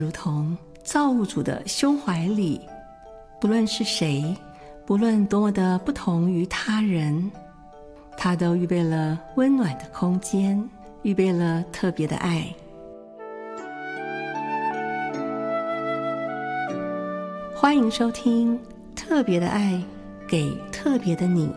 如同造物主的胸怀里，不论是谁，不论多么的不同于他人，他都预备了温暖的空间，预备了特别的爱。欢迎收听特别的爱给特别的你。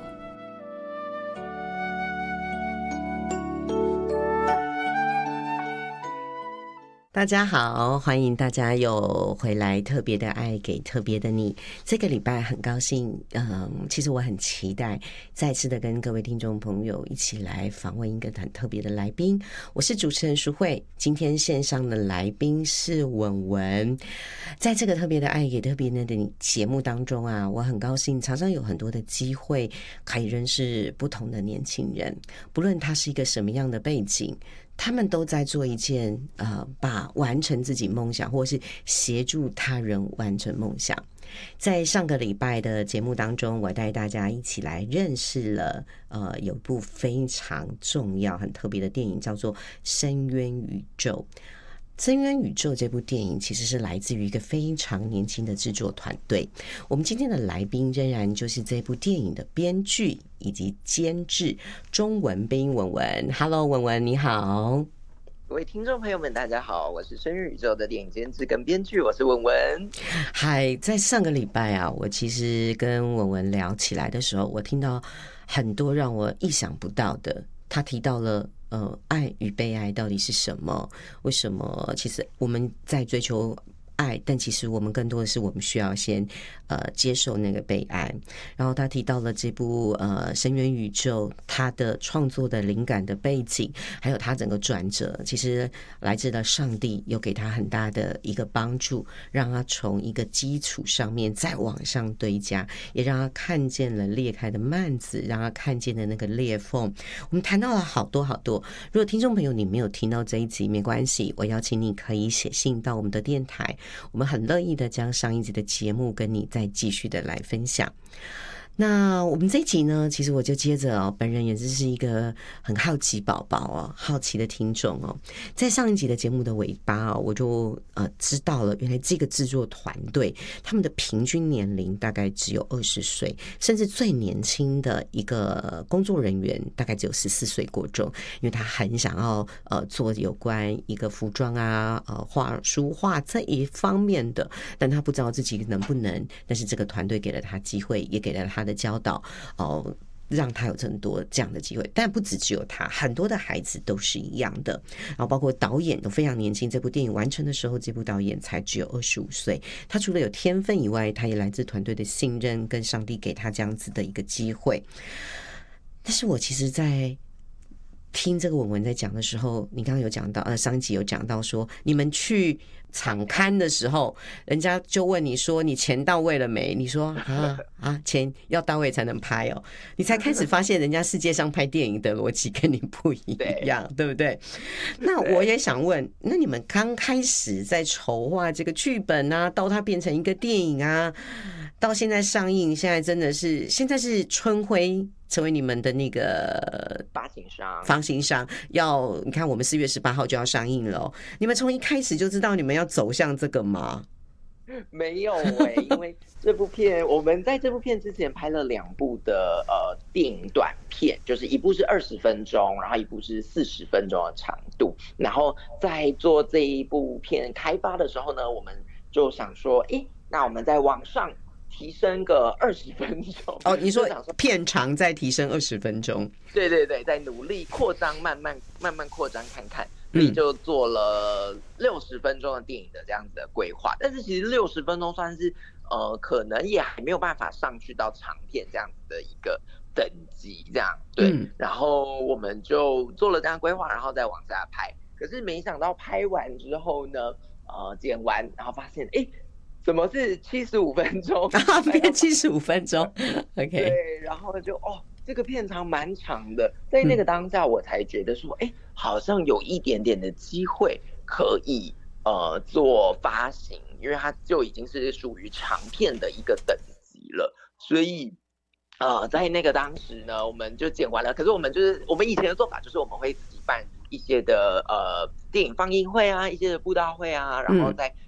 大家好，欢迎大家又回来特别的爱给特别的你。这个礼拜很高兴，其实我很期待再次的跟各位听众朋友一起来访问一个很特别的来宾。我是主持人淑慧，今天线上的来宾是文文。在这个特别的爱给特别的你节目当中啊，我很高兴常常有很多的机会可以认识不同的年轻人，不论他是一个什么样的背景，他们都在做一件把完成自己梦想或是协助他人完成梦想。在上个礼拜的节目当中，我带大家一起来认识了有一部非常重要很特别的电影，叫做《深渊宇宙》。《深渊宇宙》这部电影其实是来自于一个非常年轻的制作团队。我们今天的来宾仍然就是这部电影的编剧以及监制钟文彬文文。Hello， 文文你好。 各位听众朋友们大家好，我是深渊宇宙的电影监制跟编剧，我是文文。 嗨，在上个礼拜啊，我其实跟文文聊起来的时候，我听到很多让我意想不到的。他提到了爱与被爱到底是什么？为什么其实我们在追求爱，但其实我们更多的是我们需要先接受那个被爱。然后他提到了这部深渊宇宙，他的创作的灵感的背景，还有他整个转折，其实来自了上帝有给他很大的一个帮助，让他从一个基础上面再往上堆加，也让他看见了裂开的幔子，让他看见了那个裂缝。我们谈到了好多好多。如果听众朋友你没有听到这一集没关系，我邀请你可以写信到我们的电台，我们很乐意的将上一集的节目跟你再继续的来分享。那我们这一集呢，其实我就接着本人也是一个很好奇宝宝好奇的听众在上一集的节目的尾巴我就知道了，原来这个制作团队他们的平均年龄大概只有20岁，甚至最年轻的一个工作人员大概只有14岁过中，因为他很想要做有关一个服装画书画这一方面的，但他不知道自己能不能，但是这个团队给了他机会，也给了他的教导让他有更多这样的机会。但不只有他，很多的孩子都是一样的，然后包括导演都非常年轻。这部电影完成的时候，这部导演才只有25岁。他除了有天分以外，他也来自团队的信任跟上帝给他这样子的一个机会。但是我其实在听这个文文在讲的时候，你刚刚有讲到上一集有讲到说，你们去场勘的时候，人家就问你说你钱到位了没？你说钱要到位才能拍你才开始发现人家世界上拍电影的逻辑跟你不一样， 对不对？那我也想问，那你们刚开始在筹划这个剧本到它变成一个电影到现在上映，现在是春晖成为你们的那个发行商，你看我们4月18号就要上映了你们从一开始就知道你们要走向这个吗？ 没有因为这部片我们在这部片之前拍了2部的电影短片，就是一部是20分钟，然后一部是40分钟的长度。然后在做这一部片开发的时候呢，我们就想说那我们在往上提升个20分钟你说片长再提升20分钟？对对对，在努力扩张，慢慢扩张看看。所以就做了60分钟的电影的这样子的规划。但是其实60分钟算是可能也还没有办法上去到长片这样子的一个等级这样。对，然后我们就做了这样规划，然后再往下拍。可是没想到拍完之后呢剪完然后发现怎么是75分钟变75分钟OK。 对，然后就这个片长蛮长的。在那个当下我才觉得说好像有一点点的机会可以做发行，因为它就已经是属于长片的一个等级了。所以在那个当时呢，我们就剪完了。可是我们以前的做法就是我们会自己办一些的电影放映会一些的布道会然后在